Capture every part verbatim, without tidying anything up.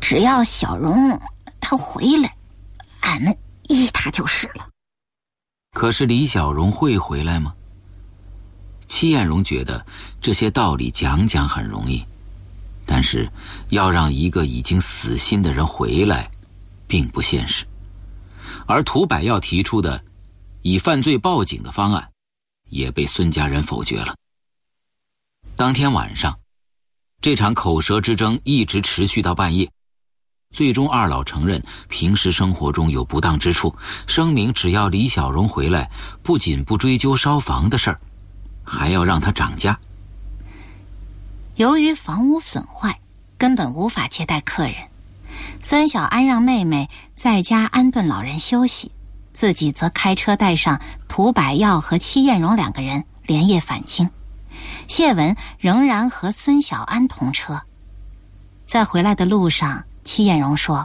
只要小荣他回来，俺们依他就是了。 可是李小荣会回来吗？戚艳荣觉得这些道理讲讲很容易，但是要让一个已经死心的人回来并不现实。而涂百耀提出的以犯罪报警的方案也被孙家人否决了。当天晚上，这场口舌之争一直持续到半夜，最终二老承认平时生活中有不当之处，声明只要李小荣回来，不仅不追究烧房的事儿，还要让他涨价。 由于房屋损坏，根本无法接待客人，孙小安让妹妹在家安顿老人休息，自己则开车带上涂百耀和戚艳荣两个人连夜返京。谢文仍然和孙小安同车。在回来的路上，戚艳荣说，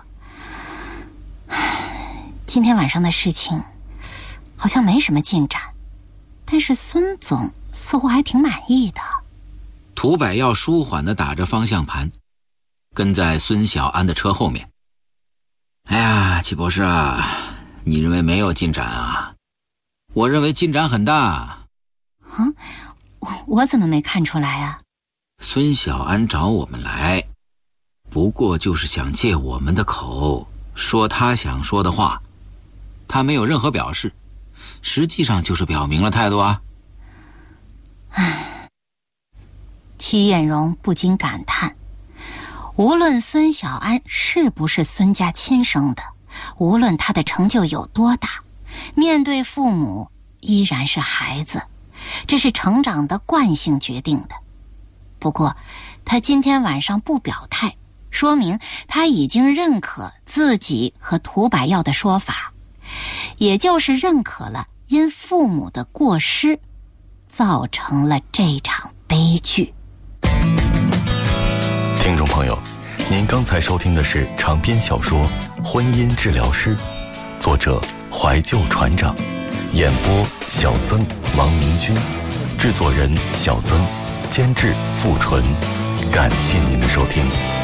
今天晚上的事情好像没什么进展，但是孙总似乎还挺满意的。 涂百耀舒缓地打着方向盘，跟在孙小安的车后面。哎呀，戚博士啊，你认为没有进展啊？我认为进展很大。 啊，我我怎么没看出来啊？ 孙小安找我们来，不过就是想借我们的口说他想说的话，他没有任何表示，实际上就是表明了态度啊。 唉。戚艳荣不禁感叹，无论孙小安是不是孙家亲生的，无论他的成就有多大，面对父母依然是孩子，这是成长的惯性决定的。不过他今天晚上不表态，说明他已经认可自己和涂百耀的说法，也就是认可了因父母的过失造成了这场悲剧。 听众朋友，您刚才收听的是长篇小说《婚姻治疗师》，作者怀旧船长，演播小曾、王明君，制作人小曾，监制付纯。感谢您的收听。